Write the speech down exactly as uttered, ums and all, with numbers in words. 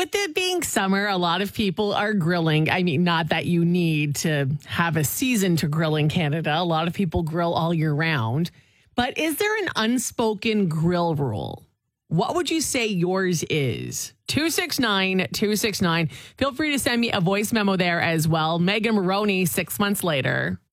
with it being summer, a lot of people are grilling. I mean, not that you need to have a season to grill in Canada. A lot of people grill all year round. But is there an unspoken grill rule? What would you say yours is? two six nine, two six nine. Feel free to send me a voice memo there as well. Megan Maroney, six months later.